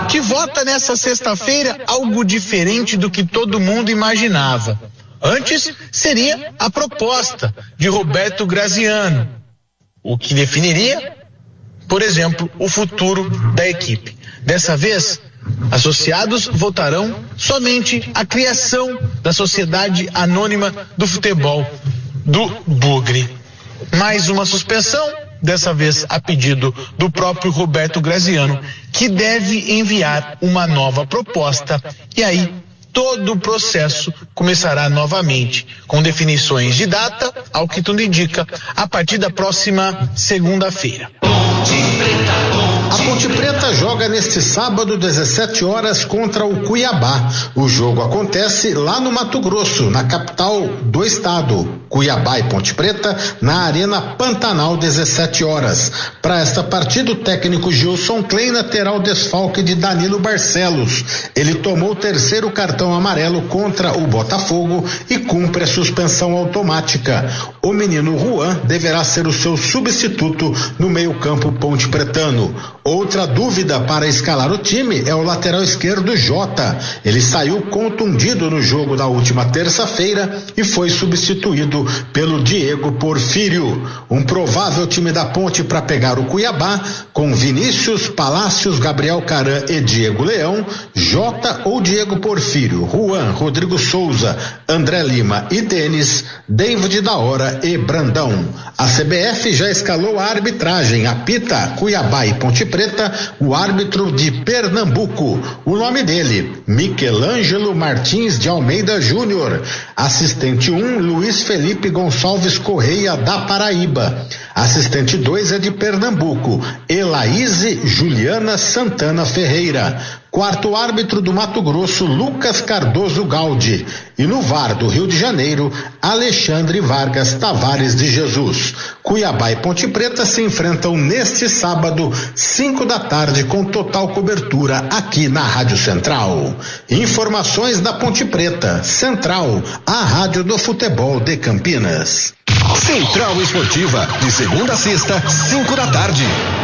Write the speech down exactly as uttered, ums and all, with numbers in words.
que vota nessa sexta-feira algo diferente do que todo mundo imaginava. Antes seria a proposta de Roberto Graziano, o que definiria, por exemplo, o futuro da equipe. Dessa vez, associados votarão somente a criação da Sociedade Anônima do Futebol do Bugre. Mais uma suspensão, dessa vez a pedido do próprio Roberto Graziano, que deve enviar uma nova proposta, e aí todo o processo começará novamente, com definições de data, ao que tudo indica, a partir da próxima segunda-feira. A Ponte Preta joga neste sábado, dezessete horas, contra o Cuiabá. O jogo acontece lá no Mato Grosso, na capital do estado. Cuiabá e Ponte Preta na Arena Pantanal, dezessete horas. Para esta partida, o técnico Gilson Kleina terá o desfalque de Danilo Barcelos. Ele tomou o terceiro cartão amarelo contra o Botafogo e cumpre a suspensão automática. O menino Juan deverá ser o seu substituto no meio-campo ponte pretano. Outra dúvida para escalar o time é o lateral esquerdo Jota. Ele saiu contundido no jogo da última terça-feira e foi substituído pelo Diego Porfírio. Um provável time da Ponte para pegar o Cuiabá, com Vinícius, Palácios, Gabriel Caran e Diego Leão, Jota ou Diego Porfírio, Juan, Rodrigo Souza, André Lima e Denis, David da Hora e Brandão. A C B F já escalou a arbitragem. Apita Cuiabá e Ponte Preta o árbitro de Pernambuco. O nome dele, Michelangelo Martins de Almeida Júnior. Assistente um, Luiz Felipe Gonçalves Correia da Paraíba. Assistente dois é de Pernambuco, Elaíse Juliana Santana Ferreira. Quarto árbitro do Mato Grosso, Lucas Cardoso Gaudi. E no V A R do Rio de Janeiro, Alexandre Vargas Tavares de Jesus. Cuiabá e Ponte Preta se enfrentam neste sábado, cinco da tarde, com total cobertura aqui na Rádio Central. Informações da Ponte Preta, Central, a rádio do futebol de Campinas. Central Esportiva, de segunda a sexta, cinco da tarde.